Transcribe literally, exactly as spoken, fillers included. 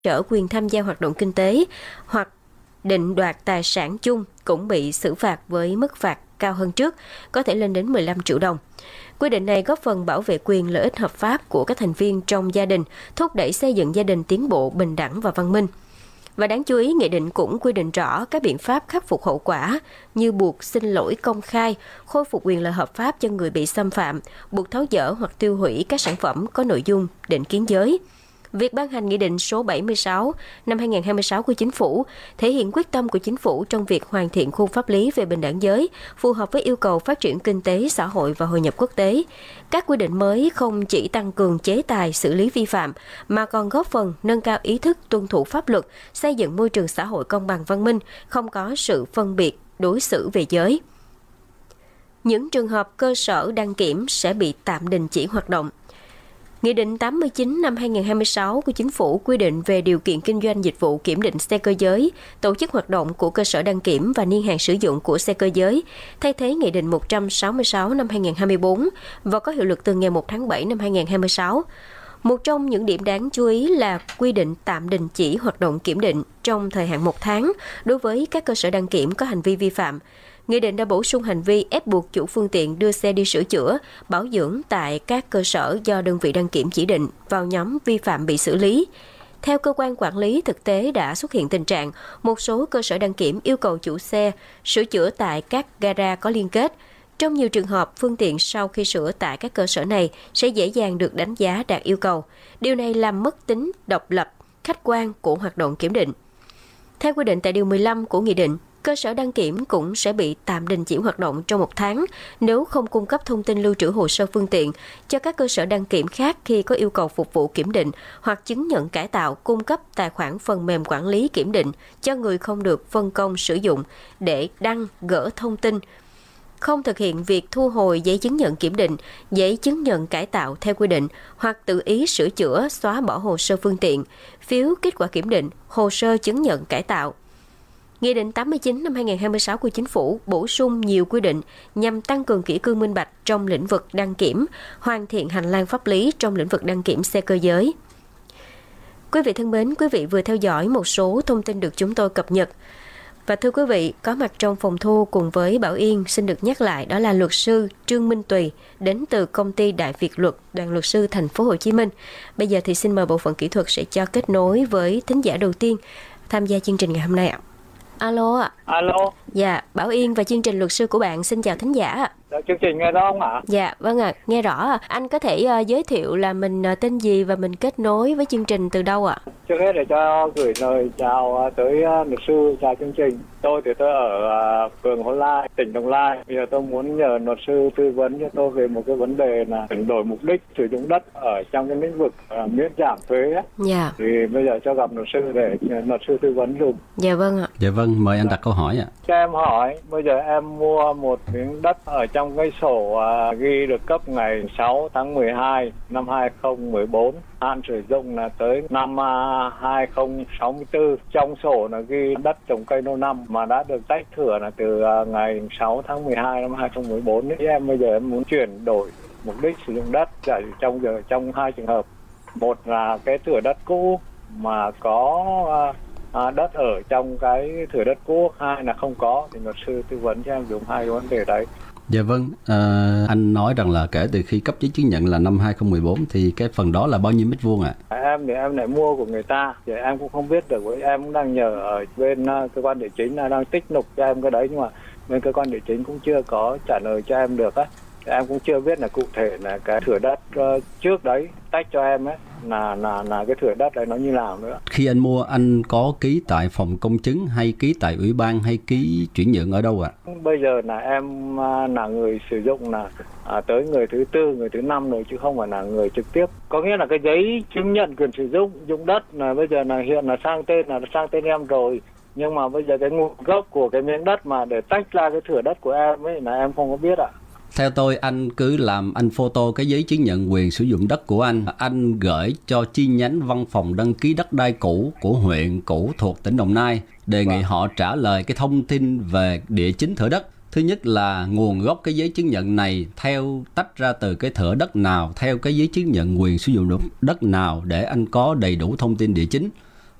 trở quyền tham gia hoạt động kinh tế hoặc định đoạt tài sản chung cũng bị xử phạt với mức phạt cao hơn trước, có thể lên đến mười lăm triệu đồng. Quy định này góp phần bảo vệ quyền lợi ích hợp pháp của các thành viên trong gia đình, thúc đẩy xây dựng gia đình tiến bộ, bình đẳng và văn minh. Và đáng chú ý, nghị định cũng quy định rõ các biện pháp khắc phục hậu quả như buộc xin lỗi công khai, khôi phục quyền lợi hợp pháp cho người bị xâm phạm, buộc tháo dỡ hoặc tiêu hủy các sản phẩm có nội dung định kiến giới. Việc ban hành Nghị định số bảy mươi sáu năm hai nghìn không trăm hai mươi sáu của Chính phủ thể hiện quyết tâm của Chính phủ trong việc hoàn thiện khung pháp lý về bình đẳng giới, phù hợp với yêu cầu phát triển kinh tế, xã hội và hội nhập quốc tế. Các quy định mới không chỉ tăng cường chế tài xử lý vi phạm, mà còn góp phần nâng cao ý thức tuân thủ pháp luật, xây dựng môi trường xã hội công bằng văn minh, không có sự phân biệt, đối xử về giới. Những trường hợp cơ sở đăng kiểm sẽ bị tạm đình chỉ hoạt động. Nghị định tám mươi chín năm hai nghìn không trăm hai mươi sáu của Chính phủ quy định về điều kiện kinh doanh dịch vụ kiểm định xe cơ giới, tổ chức hoạt động của cơ sở đăng kiểm và niên hạn sử dụng của xe cơ giới, thay thế Nghị định một trăm sáu mươi sáu năm hai nghìn không trăm hai mươi bốn và có hiệu lực từ ngày một tháng bảy năm hai nghìn không trăm hai mươi sáu. Một trong những điểm đáng chú ý là quy định tạm đình chỉ hoạt động kiểm định trong thời hạn một tháng đối với các cơ sở đăng kiểm có hành vi vi phạm. Nghị định đã bổ sung hành vi ép buộc chủ phương tiện đưa xe đi sửa chữa, bảo dưỡng tại các cơ sở do đơn vị đăng kiểm chỉ định vào nhóm vi phạm bị xử lý. Theo cơ quan quản lý, thực tế đã xuất hiện tình trạng một số cơ sở đăng kiểm yêu cầu chủ xe sửa chữa tại các gara có liên kết. Trong nhiều trường hợp, phương tiện sau khi sửa tại các cơ sở này sẽ dễ dàng được đánh giá đạt yêu cầu. Điều này làm mất tính độc lập, khách quan của hoạt động kiểm định. Theo quy định tại Điều mười lăm của Nghị định, cơ sở đăng kiểm cũng sẽ bị tạm đình chỉ hoạt động trong một tháng nếu không cung cấp thông tin lưu trữ hồ sơ phương tiện cho các cơ sở đăng kiểm khác khi có yêu cầu phục vụ kiểm định hoặc chứng nhận cải tạo, cung cấp tài khoản phần mềm quản lý kiểm định cho người không được phân công sử dụng để đăng, gỡ thông tin, không thực hiện việc thu hồi giấy chứng nhận kiểm định, giấy chứng nhận cải tạo theo quy định hoặc tự ý sửa chữa, xóa bỏ hồ sơ phương tiện, phiếu kết quả kiểm định, hồ sơ chứng nhận cải tạo. Nghị định tám mươi chín năm hai nghìn không trăm hai mươi sáu của Chính phủ bổ sung nhiều quy định nhằm tăng cường kỷ cương minh bạch trong lĩnh vực đăng kiểm, hoàn thiện hành lang pháp lý trong lĩnh vực đăng kiểm xe cơ giới. Quý vị thân mến, quý vị vừa theo dõi một số thông tin được chúng tôi cập nhật. Và thưa quý vị, có mặt trong phòng thu cùng với Bảo Yên xin được nhắc lại đó là luật sư Trương Minh Tùy đến từ công ty Đại Việt Luật, Đoàn luật sư thành phố Hồ Chí Minh. Bây giờ thì xin mời bộ phận kỹ thuật sẽ cho kết nối với thính giả đầu tiên tham gia chương trình ngày hôm nay ạ. Alo ạ. Alo. Dạ, Bảo Yên và chương trình luật sư của bạn xin chào thính giả ạ. Dạ, chương trình nghe đó không ạ? Dạ, vâng ạ, nghe rõ ạ. Anh có thể uh, giới thiệu là mình uh, tên gì và mình kết nối với chương trình từ đâu ạ? Trước hết để cho gửi lời chào uh, tới uh, luật sư, chào chương trình. Tôi thì tôi ở uh, phường Hồ Lai, tỉnh Đồng Nai. Bây giờ tôi muốn nhờ luật sư tư vấn cho tôi về một cái vấn đề là chuyển đổi mục đích sử dụng đất ở trong cái lĩnh vực uh, miễn giảm thuế ấy. Dạ. Thì bây giờ cho gặp luật sư để luật sư tư vấn dùm. Dạ vâng ạ. Dạ vâng, mời anh đặt câu hỏi ạ. Cho em hỏi, bây giờ em mua một miếng đất ở trong cái sổ uh, ghi được cấp ngày sáu tháng mười hai năm hai nghìn không trăm mười bốn, hạn sử dụng là tới năm uh, hai nghìn không trăm sáu mươi tư. Trong sổ là ghi đất trồng cây lâu năm mà đã được tách thửa là từ uh, ngày sáu tháng mười hai năm hai nghìn không trăm mười bốn. Thì em bây giờ em muốn chuyển đổi mục đích sử dụng đất trong giờ trong hai trường hợp. Một là cái thửa đất cũ mà có uh, À, đất ở trong cái thửa đất cũ, hai là không có, thì luật sư tư vấn cho em dùng hai cái vấn đề đấy. Dạ vâng, à, anh nói rằng là kể từ khi cấp giấy chứng nhận là năm hai nghìn không trăm mười bốn thì cái phần đó là bao nhiêu mét vuông ạ? À? Em thì em lại mua của người ta, thì em cũng không biết được, em cũng đang nhờ ở bên uh, cơ quan địa chính là đang tích nộp cho em cái đấy, nhưng mà bên cơ quan địa chính cũng chưa có trả lời cho em được á. Em cũng chưa biết là cụ thể là cái thửa đất uh, trước đấy tách cho em ấy là là là cái thửa đất đấy nó như nào nữa. Khi anh mua, anh có ký tại phòng công chứng hay ký tại ủy ban hay ký chuyển nhượng ở đâu ạ? Bây giờ là em là người sử dụng là à, tới người thứ tư, người thứ năm rồi, chứ không phải là người trực tiếp. Có nghĩa là cái giấy chứng nhận quyền sử dụng dụng đất là bây giờ là hiện là sang tên là sang tên em rồi, nhưng mà bây giờ cái nguồn gốc của cái miếng đất mà để tách ra cái thửa đất của em ấy là em không có biết ạ. Theo tôi, anh cứ làm anh photo cái giấy chứng nhận quyền sử dụng đất của anh, anh gửi cho chi nhánh văn phòng đăng ký đất đai cũ của huyện cũ thuộc tỉnh Đồng Nai, đề nghị họ trả lời cái thông tin về địa chính thửa đất. Thứ nhất là nguồn gốc cái giấy chứng nhận này theo tách ra từ cái thửa đất nào, theo cái giấy chứng nhận quyền sử dụng đất nào để anh có đầy đủ thông tin địa chính.